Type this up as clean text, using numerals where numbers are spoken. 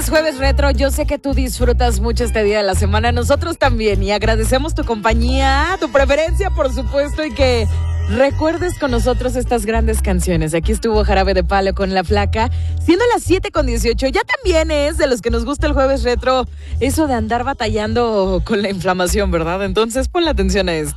es Jueves Retro. Yo sé que tú disfrutas mucho este día de la semana. Nosotros también. Y agradecemos tu compañía, tu preferencia, por supuesto. Y que recuerdes con nosotros estas grandes canciones. Aquí estuvo Jarabe de Palo con La Flaca. Siendo las 7:18. Ya también es de los que nos gusta el Jueves Retro. Eso de andar batallando con la inflamación, ¿verdad? Entonces ponle atención a esto.